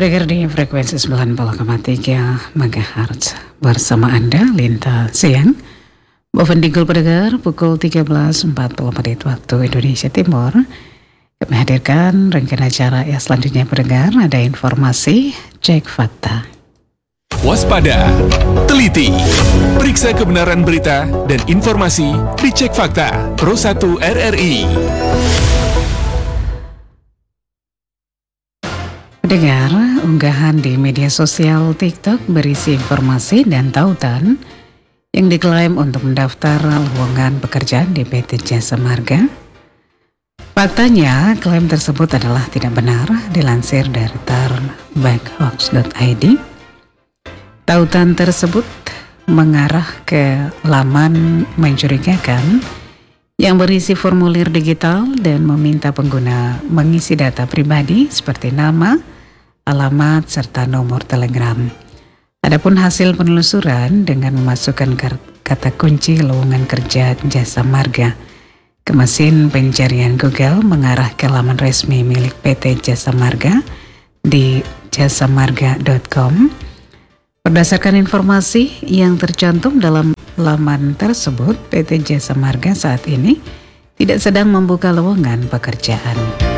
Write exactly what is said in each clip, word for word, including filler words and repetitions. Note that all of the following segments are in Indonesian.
Trigger di frekuensi sembilan puluh koma tiga megahertz bersama Anda Linta Siang. Boven Digul pendengar pukul tiga belas empat puluh menit waktu Indonesia Timur. Kami hadirkan rangkaian acara yang selanjutnya pendengar. Ada informasi cek fakta. Waspada, teliti, periksa kebenaran berita dan informasi di Cek Fakta Pro satu R R I. Pendengar, unggahan di media sosial TikTok berisi informasi dan tautan yang diklaim untuk mendaftar lowongan pekerjaan di P T Jasa Marga. Faktanya, klaim tersebut adalah tidak benar, dilansir dari turnbackhoax dot I D. Tautan tersebut mengarah ke laman mencurigakan yang berisi formulir digital dan meminta pengguna mengisi data pribadi seperti nama, alamat, serta nomor telegram. Adapun hasil penelusuran dengan memasukkan kata kunci lowongan kerja Jasa Marga ke mesin pencarian Google mengarah ke laman resmi milik P T Jasa Marga di jasamarga dot com. Berdasarkan informasi yang tercantum dalam laman tersebut, P T Jasa Marga saat ini tidak sedang membuka lowongan pekerjaan.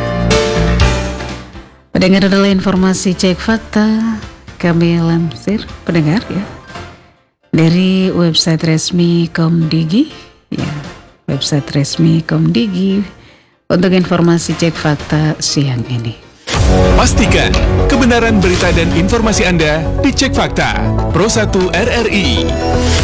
Pendengar, adalah informasi cek fakta kami lansir pendengar ya dari website resmi Komdigi ya website resmi Komdigi untuk informasi cek fakta siang ini. Pastikan kebenaran berita dan informasi Anda di Cek Fakta Pro satu R R I.